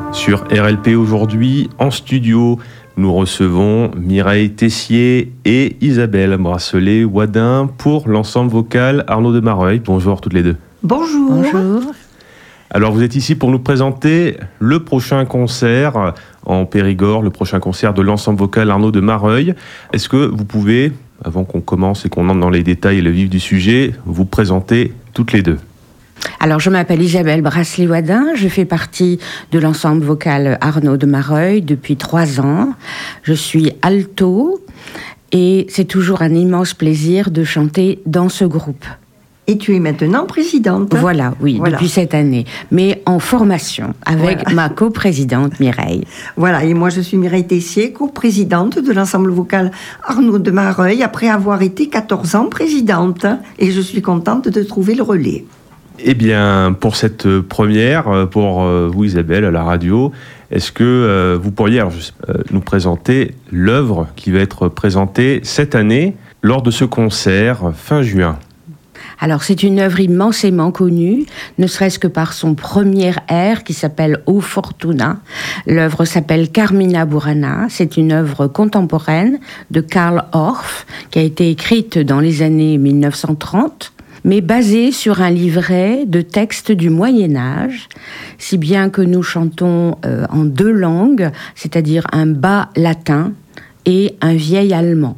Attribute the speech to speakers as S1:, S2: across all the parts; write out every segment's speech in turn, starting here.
S1: Sur RLP aujourd'hui, en studio, nous recevons Mireille Tessier et Isabelle Bracelet-Wadin pour l'ensemble vocal Arnaud de Mareuil. Bonjour toutes les deux.
S2: Bonjour.
S3: Bonjour.
S1: Alors vous êtes ici pour nous présenter le prochain concert en Périgord, le prochain concert de l'ensemble vocal Arnaud de Mareuil. Est-ce que vous pouvez, avant qu'on commence et qu'on entre dans les détails et le vif du sujet, vous présenter toutes les deux ?
S3: Alors, je m'appelle Isabelle Bracelet-Wadin, je fais partie de l'ensemble vocal Arnaud de Mareuil depuis 3 ans. Je suis alto et c'est toujours un immense plaisir de chanter dans ce groupe.
S2: Et tu es maintenant présidente.
S3: Voilà, oui, depuis cette année. Mais en formation avec ma coprésidente Mireille.
S2: Voilà, et moi je suis Mireille Tessier, coprésidente de l'ensemble vocal Arnaud de Mareuil, après avoir été 14 ans présidente. Et je suis contente de trouver le relais.
S1: Eh bien, pour cette première, pour vous Isabelle, à la radio, est-ce que vous pourriez nous présenter l'œuvre qui va être présentée cette année lors de ce concert fin juin ?
S3: Alors, c'est une œuvre immensément connue, ne serait-ce que par son premier air qui s'appelle O Fortuna. L'œuvre s'appelle Carmina Burana. C'est une œuvre contemporaine de Karl Orff qui a été écrite dans les années 1930. Mais basée sur un livret de textes du Moyen-Âge, si bien que nous chantons en 2 langues, c'est-à-dire un bas latin et un vieil allemand.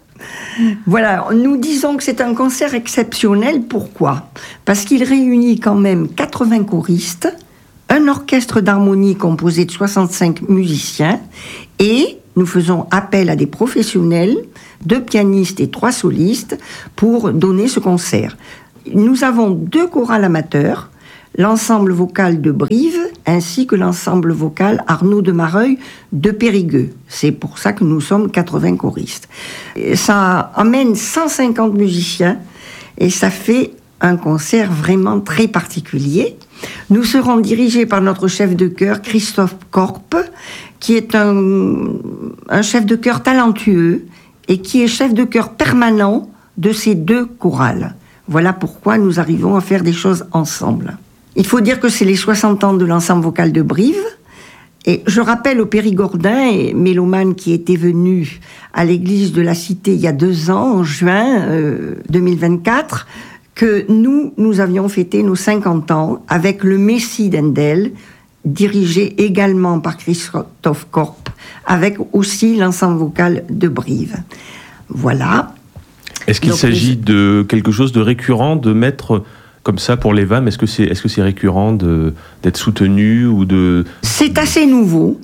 S2: Voilà, nous disons que c'est un concert exceptionnel. Pourquoi ? Parce qu'il réunit quand même 80 choristes, un orchestre d'harmonie composé de 65 musiciens, et nous faisons appel à des professionnels, 2 pianistes et 3 solistes, pour donner ce concert. Nous avons 2 chorales amateurs, l'ensemble vocal de Brive, ainsi que l'ensemble vocal Arnaud de Mareuil de Périgueux. C'est pour ça que nous sommes 80 choristes. Et ça amène 150 musiciens, et ça fait un concert vraiment très particulier. Nous serons dirigés par notre chef de chœur, Christophe Korp, qui est un chef de chœur talentueux et qui est chef de chœur permanent de ces 2 chorales. Voilà pourquoi nous arrivons à faire des choses ensemble. Il faut dire que c'est les 60 ans de l'ensemble vocal de Brive. Et je rappelle aux Périgordins et mélomanes qui étaient venus à l'église de la Cité il y a 2 ans, en juin 2024, que nous avions fêté nos 50 ans avec le Messie d'Handel, dirigé également par Christophe Korp, avec aussi l'ensemble vocal de Brive. Voilà.
S1: Est-ce qu'il s'agit de quelque chose de récurrent de mettre comme ça pour les VAM ? Est-ce que c'est récurrent d'être soutenu ou de...
S2: C'est assez nouveau.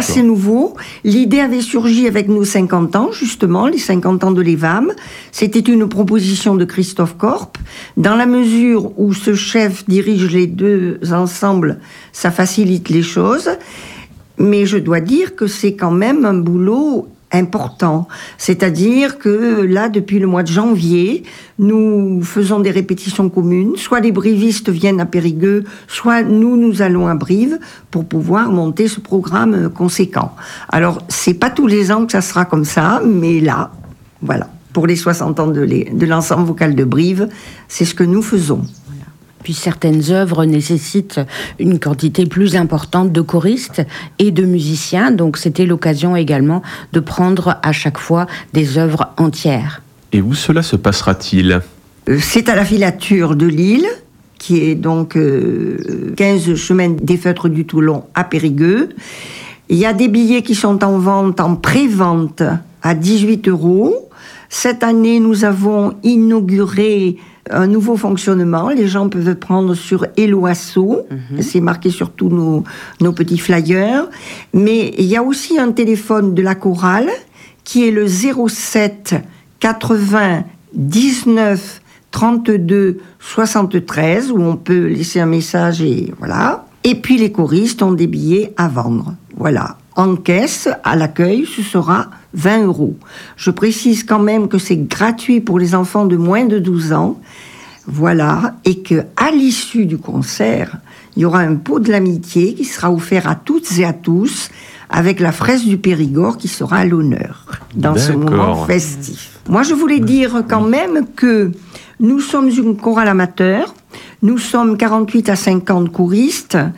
S2: L'idée avait surgi avec nos 50 ans, justement, les 50 ans de l'EVAM. C'était une proposition de Christophe Korp. Dans la mesure où ce chef dirige les 2 ensembles, ça facilite les choses. Mais je dois dire que c'est quand même un boulot important. C'est-à-dire que là, depuis le mois de janvier, nous faisons des répétitions communes. Soit les brivistes viennent à Périgueux, soit nous allons à Brive pour pouvoir monter ce programme conséquent. Alors, c'est pas tous les ans que ça sera comme ça, mais là, voilà. Pour les 60 ans de l'ensemble vocal de Brive, c'est ce que nous faisons.
S3: Puis certaines œuvres nécessitent une quantité plus importante de choristes et de musiciens, donc c'était l'occasion également de prendre à chaque fois des œuvres entières.
S1: Et où cela se passera-t-il ?
S2: C'est à la filature de Lille, qui est donc 15 chemin des Feutres du Toulon à Périgueux. Il y a des billets qui sont en vente, en pré-vente, à 18 €. Cette année, nous avons inauguré un nouveau fonctionnement. Les gens peuvent prendre sur Helloasso. C'est marqué sur tous nos petits flyers. Mais il y a aussi un téléphone de la chorale qui est le 07 80 19 32 73 où on peut laisser un message et voilà. Et puis les choristes ont des billets à vendre. Voilà. En caisse, à l'accueil, ce sera 20 €. Je précise quand même que c'est gratuit pour les enfants de moins de 12 ans. Voilà. Et qu'à l'issue du concert, il y aura un pot de l'amitié qui sera offert à toutes et à tous avec la fraise du Périgord qui sera à l'honneur dans ce moment festif. Moi, je voulais dire quand même que nous sommes une chorale amateur. Nous sommes 48 à 50 choristes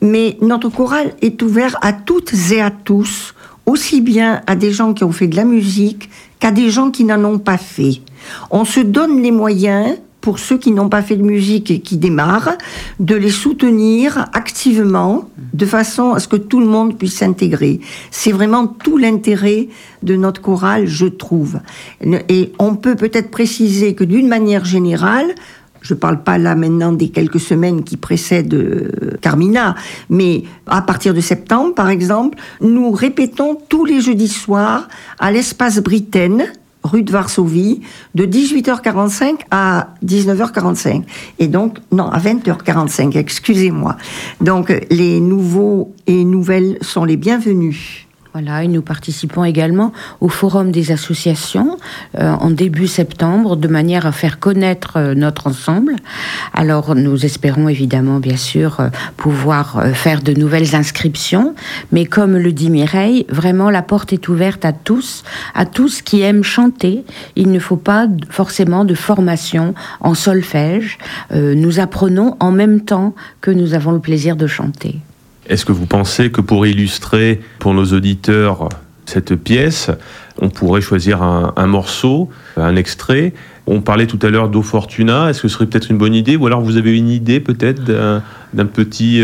S2: Mais notre chorale est ouverte à toutes et à tous, aussi bien à des gens qui ont fait de la musique qu'à des gens qui n'en ont pas fait. On se donne les moyens, pour ceux qui n'ont pas fait de musique et qui démarrent, de les soutenir activement, de façon à ce que tout le monde puisse s'intégrer. C'est vraiment tout l'intérêt de notre chorale, je trouve. Et on peut peut-être préciser que d'une manière générale, je ne parle pas là maintenant des quelques semaines qui précèdent Carmina, mais à partir de septembre, par exemple, nous répétons tous les jeudis soirs à l'espace Britaine, rue de Varsovie, de 18h45 à 19h45. Et donc, non, à 20h45, excusez-moi. Donc, les nouveaux et nouvelles sont les bienvenus.
S3: Voilà, et nous participons également au Forum des associations en début septembre, de manière à faire connaître notre ensemble. Alors, nous espérons évidemment, bien sûr, pouvoir faire de nouvelles inscriptions, mais comme le dit Mireille, vraiment la porte est ouverte à tous qui aiment chanter. Il ne faut pas forcément de formation en solfège. Nous apprenons en même temps que nous avons le plaisir de chanter.
S1: Est-ce que vous pensez que pour illustrer pour nos auditeurs cette pièce, on pourrait choisir un morceau, un extrait? On parlait tout à l'heure d'O Fortuna, est-ce que ce serait peut-être une bonne idée? Ou alors vous avez une idée peut-être d'un petit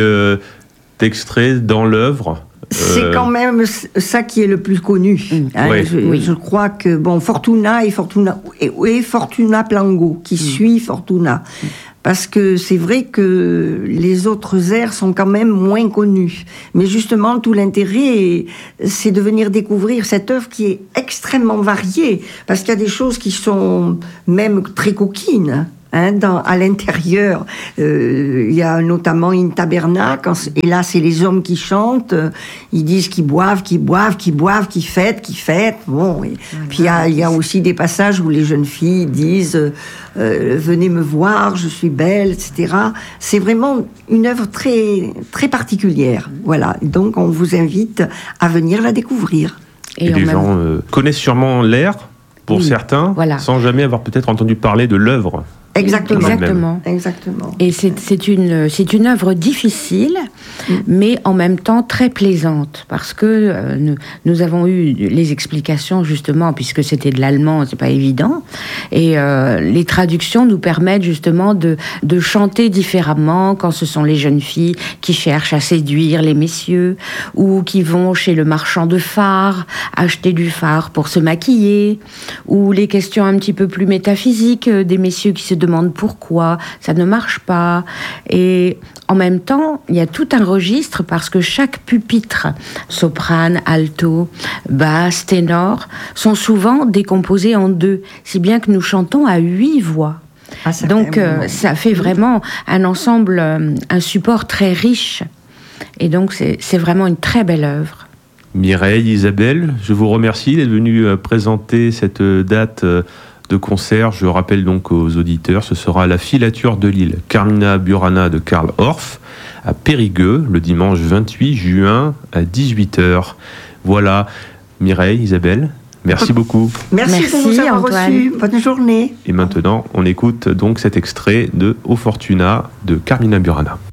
S1: extrait dans l'œuvre?
S2: C'est quand même ça qui est le plus connu. Hein.
S1: Ouais.
S2: Je crois que, bon, Fortuna et Fortuna Plango, qui suit Fortuna. Parce que c'est vrai que les autres airs sont quand même moins connus. Mais justement, tout l'intérêt, c'est de venir découvrir cette œuvre qui est extrêmement variée. Parce qu'il y a des choses qui sont même très coquines. Hein, à l'intérieur, il y a notamment une tabernacle, et là c'est les hommes qui chantent, ils disent qu'ils boivent, qu'ils fêtent. Bon, et puis il y a aussi des passages où les jeunes filles disent venez me voir, je suis belle, etc. C'est vraiment une œuvre très très particulière. Voilà, donc on vous invite à venir la découvrir.
S1: Et les gens connaissent sûrement l'air pour certains, voilà, sans jamais avoir peut-être entendu parler de l'œuvre.
S2: Exactement.
S3: Et c'est une œuvre difficile, mais en même temps très plaisante, parce que nous avons eu les explications justement, puisque c'était de l'allemand, c'est pas évident, et les traductions nous permettent justement de chanter différemment quand ce sont les jeunes filles qui cherchent à séduire les messieurs, ou qui vont chez le marchand de fard acheter du fard pour se maquiller, ou les questions un petit peu plus métaphysiques des messieurs qui se demandent pourquoi ça ne marche pas. Et en même temps, il y a tout un registre, parce que chaque pupitre, soprane, alto, basse, ténor, sont souvent décomposés en deux, si bien que nous chantons à 8 voix. Donc ça fait vraiment un ensemble, un support très riche. Et donc c'est vraiment une très belle œuvre.
S1: Mireille, Isabelle, je vous remercie d'être venue présenter cette date de concert. Je rappelle donc aux auditeurs, ce sera à la Filature de Lille, Carmina Burana de Karl Orff, à Périgueux, le dimanche 28 juin à 18h. Voilà, Mireille, Isabelle, merci beaucoup.
S2: Merci de nous avoir reçus. Bonne journée.
S1: Et maintenant, on écoute donc cet extrait de O Fortuna de Carmina Burana.